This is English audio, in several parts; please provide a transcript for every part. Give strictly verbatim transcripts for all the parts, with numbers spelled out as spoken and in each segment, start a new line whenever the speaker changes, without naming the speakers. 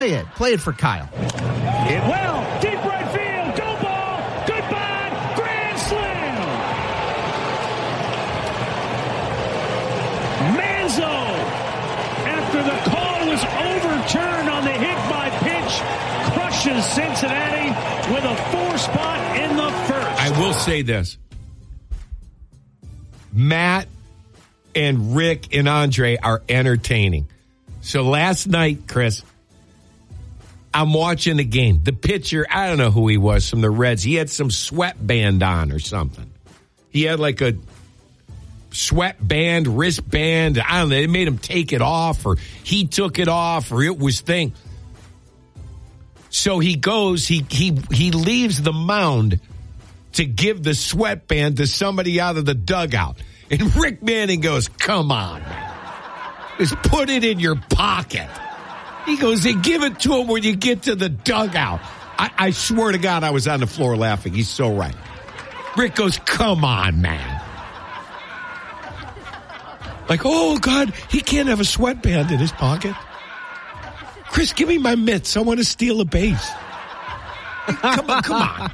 Play it. Play it for Kyle.
It will. Deep right field. Go ball. Goodbye. Grand slam. Manzo, after the call was overturned on the hit by pitch, crushes Cincinnati with a four spot in the first.
I will say this. Matt and Rick and Andre are entertaining. So last night, Chris, I'm watching the game. The pitcher, I don't know who he was from the Reds. He had some sweatband on or something. He had like a sweatband, wristband. I don't know. They made him take it off, or he took it off, or it was thing. So he goes, he he he leaves the mound to give the sweatband to somebody out of the dugout. And Rick Manning goes, come on, man. Just put it in your pocket. He goes, they give it to him when you get to the dugout. I, I swear to God, I was on the floor laughing. He's so right. Rick goes, come on, man. Like, oh, God, he can't have a sweatband in his pocket. Chris, give me my mitts. I want to steal a base. Come on, come on.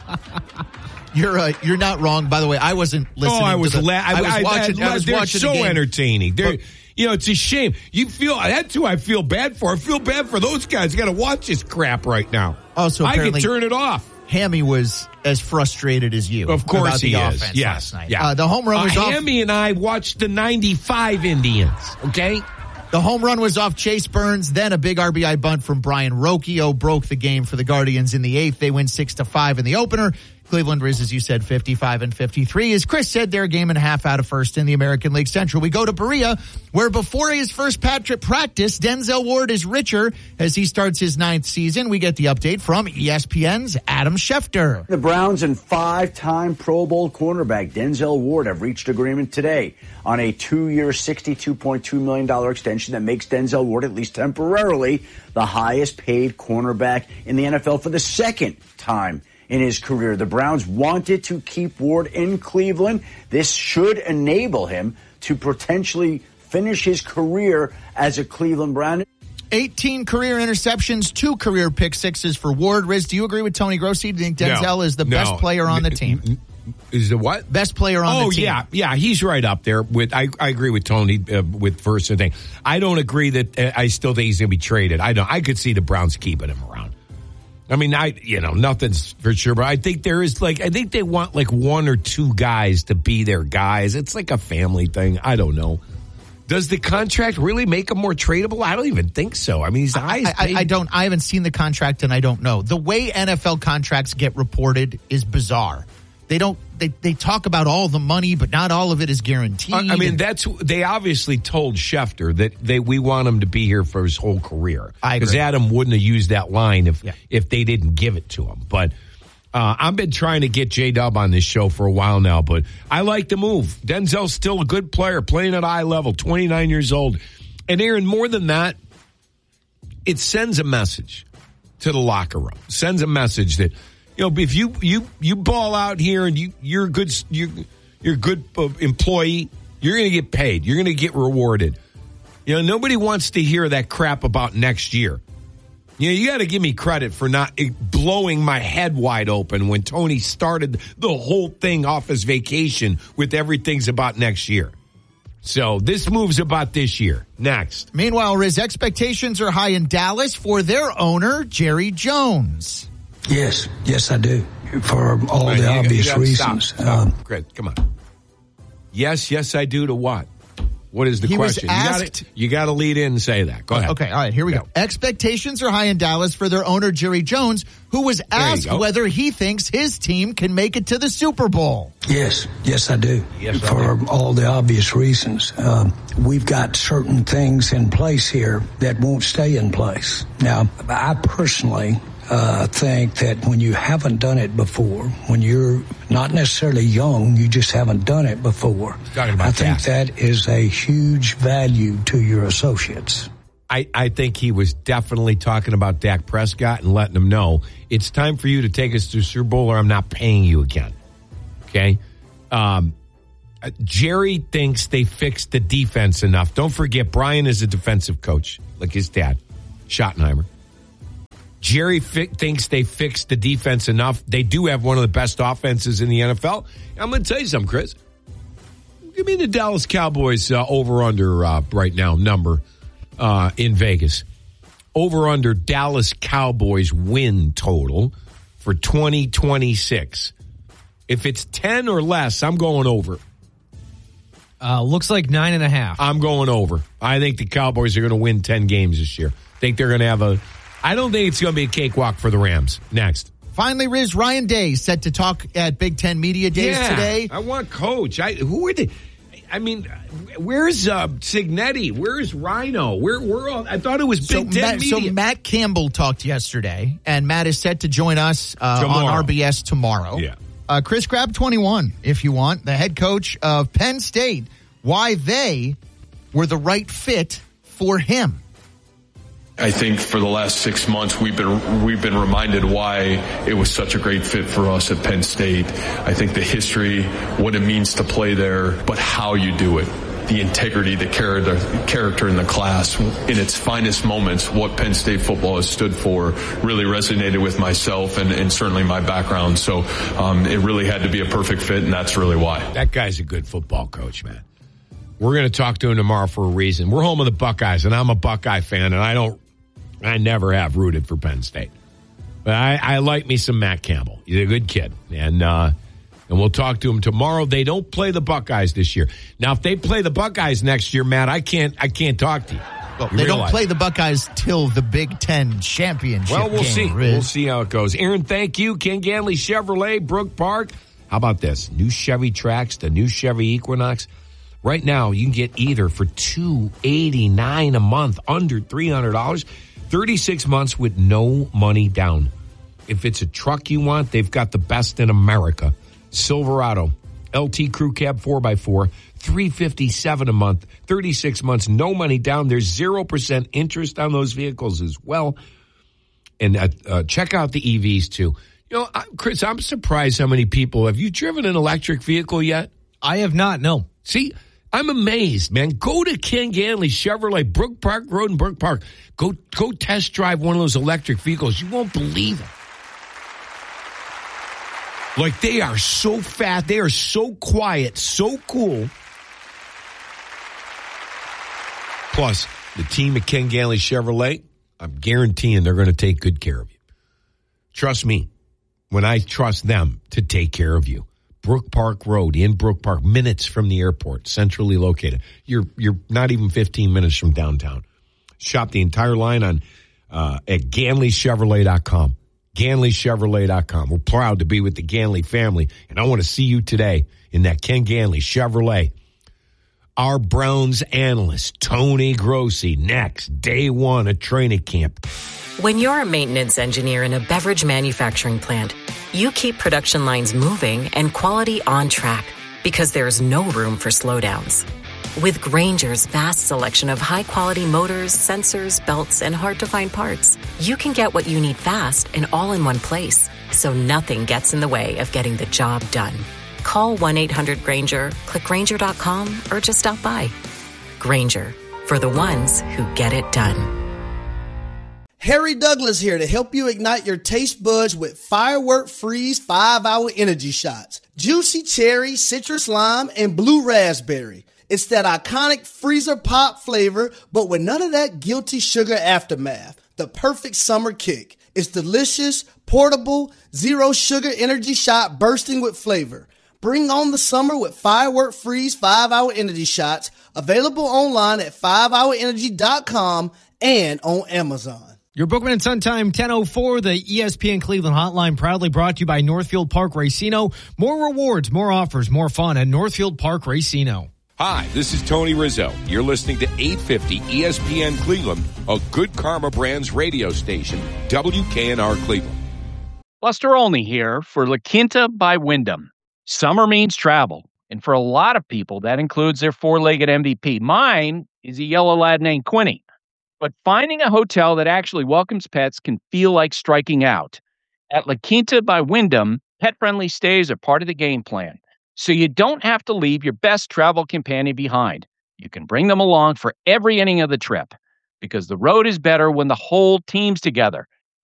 You're uh, you're not wrong. By the way, I wasn't listening.
Oh, I was,
to the,
la- I,
I was
I,
watching.
I,
I was
they're
watching
so
the game.
entertaining. They're,
But,
you know, it's a shame. You feel that's who I feel bad for. I feel bad for those guys. You got to watch this crap right now.
Also,
I
apparently,
can turn it off.
Hammy was as frustrated as you.
Of course
about
he
the
is.
offense
Yes.
last night.
Yeah.
Uh, the home run was
uh,
off.
Hammy and I watched the ninety-five Indians. Okay.
The home run was off Chase Burns. Then a big R B I bunt from Brian Rocchio broke the game for the Guardians in the eighth. They win six to five in the opener. Cleveland Riz, as you said, fifty-five and fifty-three. As Chris said, they're a game and a half out of first in the American League Central. We go to Berea, where before his first Patrick practice, Denzel Ward is richer as he starts his ninth season. We get the update from E S P N's Adam Schefter.
The Browns and five-time Pro Bowl cornerback Denzel Ward have reached agreement today on a two-year, sixty-two point two million dollars extension that makes Denzel Ward, at least temporarily, the highest-paid cornerback in the N F L for the second time in his career. The Browns wanted to keep Ward in Cleveland. This should enable him to potentially finish his career as a Cleveland Brown.
eighteen career interceptions, two career pick sixes for Ward. Riz, do you agree with Tony Grossi? Do you think Denzel
no,
is the
no.
best player on the team?
Is the what?
Best player on
oh,
the team.
yeah. Yeah, he's right up there. With I, I agree with Tony uh, with first and thing. I don't agree that uh, I still think he's going to be traded. I don't. I could see the Browns keeping him around. I mean, I, you know, nothing's for sure, but I think there is like, I think they want like one or two guys to be their guys. It's like a family thing. I don't know. Does the contract really make him more tradable? I don't even think so. I mean, he's the highest
I, I, I don't, I haven't seen the contract and I don't know. The way N F L contracts get reported is bizarre. They don't, they, they talk about all the money, but not all of it is guaranteed.
I mean, that's, they obviously told Schefter that they, we want him to be here for his whole career. Because Adam wouldn't have used that line if, yeah. if they didn't give it to him. But, uh, I've been trying to get J-Dub on this show for a while now, but I like the move. Denzel's still a good player, playing at a high level, twenty-nine years old. And Aaron, more than that, it sends a message to the locker room. It sends a message that, you know, if you, you, you ball out here and you, you're a good, you're, you're a good employee, you're going to get paid. You're going to get rewarded. You know, nobody wants to hear that crap about next year. You know, you got to give me credit for not blowing my head wide open when Tony started the whole thing off his vacation with everything's about next year. So this move's about this year. Next.
Meanwhile, Riz, expectations are high in Dallas for their owner, Jerry Jones.
Yes, yes, I do. For all right, the obvious got, reasons.
Stop, stop. Um, Great, come on. Yes, yes, I do to what? What is the
he
question?
Was asked,
you got to lead in and say that. Go ahead.
Okay, all right, here we yeah. go. Expectations are high in Dallas for their owner, Jerry Jones, who was asked whether he thinks his team can make it to the Super Bowl.
Yes, yes, I do.
Yes,
for
I do.
all the obvious reasons. Um, we've got certain things in place here that won't stay in place. Now, I personally uh, think that when you haven't done it before, when you're not necessarily young, you just haven't done it before, I think that. that is a huge value to your associates.
I, I think he was definitely talking about Dak Prescott and letting him know it's time for you to take us to Super Bowl or I'm not paying you again. Okay? Um, Jerry thinks they fixed the defense enough. Don't forget, Brian is a defensive coach, like his dad, Schottenheimer. Jerry fi- thinks they fixed the defense enough. They do have one of the best offenses in the N F L. I'm going to tell you something, Chris. Give me the Dallas Cowboys uh, over-under uh, right now number uh, in Vegas. Over-under Dallas Cowboys win total for twenty twenty-six. If it's ten or less, I'm going over.
Uh, looks like nine and a half.
I'm going over. I think the Cowboys are going to win ten games this year. I think they're going to have a... I don't think it's going to be a cakewalk for the Rams. Next.
Finally, Riz, Ryan Day set to talk at Big Ten Media Days
yeah,
today.
I want Coach. I, who are they? I mean, where's uh, Signetti? Where's Rhino? Where we're all? I thought it was Big
so
Ten
Matt,
Media.
So Matt Campbell talked yesterday, and Matt is set to join us uh, on R B S tomorrow.
Yeah.
Uh, Chris, grab twenty-one if you want. The head coach of Penn State. Why they were the right fit for him.
I think for the last six months we've been we've been reminded why it was such a great fit for us at Penn State. I think the history, what it means to play there, but how you do it, the integrity, the character, character in the class, in its finest moments, what Penn State football has stood for, really resonated with myself and, and certainly my background. So um, it really had to be a perfect fit, and that's really why.
That guy's a good football coach, man. We're going to talk to him tomorrow for a reason. We're home of the Buckeyes, and I'm a Buckeye fan, and I don't. I never have rooted for Penn State. But I, I like me some Matt Campbell. He's a good kid. And uh, and we'll talk to him tomorrow. They don't play the Buckeyes this year. Now, if they play the Buckeyes next year, Matt, I can't I can't talk to you.
Well,
you
they
realize.
don't play the Buckeyes till the Big Ten championship
Well, we'll
game,
see.
Riz.
We'll see how it goes. Aaron, thank you. Ken Ganley Chevrolet, Brook Park. How about this? New Chevy Trax, the new Chevy Equinox. Right now, you can get either for two hundred eighty-nine dollars a month, under three hundred dollars. thirty-six months with no money down. If it's a truck you want, they've got the best in America. Silverado, L T Crew Cab four by four, three hundred fifty-seven dollars a month, thirty-six months, no money down. There's zero percent interest on those vehicles as well. And uh, uh, check out the E Vs too. You know, I, Chris, I'm surprised how many people, have you driven an electric vehicle yet?
I have not, no.
See, I'm amazed, man. Go to Ken Ganley Chevrolet, Brook Park Road in Brook Park. Go go test drive one of those electric vehicles. You won't believe it. Like, they are so fast. They are so quiet, so cool. Plus, the team at Ken Ganley Chevrolet, I'm guaranteeing they're going to take good care of you. Trust me, when I trust them to take care of you. Brook Park Road in Brook Park, minutes from the airport, centrally located. You're you're not even fifteen minutes from downtown. Shop the entire line on uh, at Ganley Chevrolet dot com. Ganley Chevrolet dot com. We're proud to be with the Ganley family, and I want to see you today in that Ken Ganley Chevrolet. Our Browns analyst, Tony Grossi, next, day one at training camp.
When you're a maintenance engineer in a beverage manufacturing plant, you keep production lines moving and quality on track because there's no room for slowdowns. With Grainger's vast selection of high-quality motors, sensors, belts, and hard-to-find parts, you can get what you need fast and all in one place, so nothing gets in the way of getting the job done. Call one eight hundred Grainger, click Grainger dot com, or just stop by. Grainger, for the ones who get it done.
Harry Douglas here to help you ignite your taste buds with Firework Freeze five hour Energy Shots. Juicy cherry, citrus lime, and blue raspberry. It's that iconic freezer pop flavor, but with none of that guilty sugar aftermath. The perfect summer kick. It's delicious, portable, zero sugar energy shot bursting with flavor. Bring on the summer with Firework Freeze five hour Energy Shots. Available online at five hour energy dot com and on Amazon.
Your Bookman and Son time, ten oh four, the E S P N Cleveland hotline, proudly brought to you by Northfield Park Racino. More rewards, more offers, more fun at Northfield Park Racino.
Hi, this is Tony Rizzo. You're listening to eight fifty E S P N Cleveland, a Good Karma Brands radio station, W K N R Cleveland.
Buster Olney here for La Quinta by Wyndham. Summer means travel, and for a lot of people, that includes their four-legged M V P. Mine is a yellow lad named Quinny. But finding a hotel that actually welcomes pets can feel like striking out. At La Quinta by Wyndham, pet-friendly stays are part of the game plan, so you don't have to leave your best travel companion behind. You can bring them along for every inning of the trip, because the road is better when the whole team's together.